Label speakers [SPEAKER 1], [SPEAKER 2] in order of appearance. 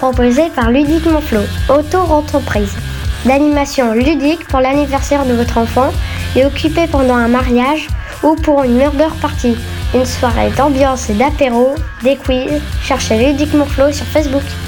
[SPEAKER 1] proposé par Ludique Monflo, auto-entreprise. D'animation ludique pour l'anniversaire de votre enfant et occupé pendant un mariage ou pour une murder party. Une soirée d'ambiance et d'apéro, des quiz. Cherchez Ludique Monflo sur Facebook.